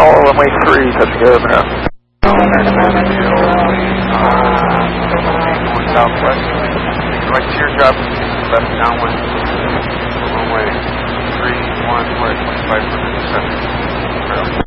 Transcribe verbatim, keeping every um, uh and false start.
Tower, runway three, touch and go, man. Southwest, right teardrop, left downwind, runway three one, right twenty-five for the center.